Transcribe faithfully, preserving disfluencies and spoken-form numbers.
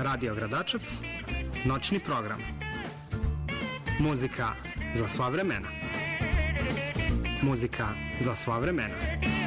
Radio Gradačac, noćni program. Muzika za sva vremena. Muzika za sva vremena.